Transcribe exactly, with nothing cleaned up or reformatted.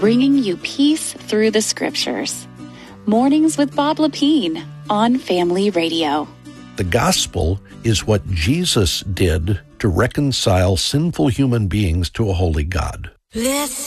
bringing you peace through the scriptures. Mornings with Bob Lepine on Family Radio. The gospel is what Jesus did to reconcile sinful human beings to a holy God. Listen.